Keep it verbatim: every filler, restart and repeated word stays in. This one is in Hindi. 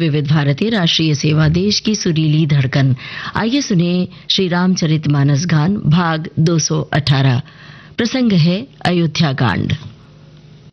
विविध भारती राष्ट्रीय सेवा देश की सुरीली धड़कन। आइए सुने श्री रामचरितमानस गान भाग दो सौ अठारह। प्रसंग है अयोध्या कांड।